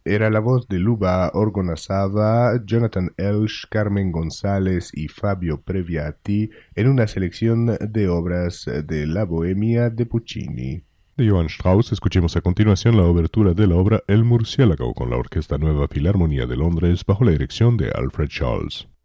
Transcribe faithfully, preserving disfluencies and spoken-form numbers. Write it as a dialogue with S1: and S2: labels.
S1: era la voz de Luba Orgonazava, Jonathan Elsh, Carmen González y Fabio Previati en una selección de obras de la Bohemia de Puccini.
S2: De Johann Strauss escuchemos a continuación la obertura de la obra El Murciélago con la Orquesta Nueva Filarmonía de Londres bajo la dirección de Alfred Scholz.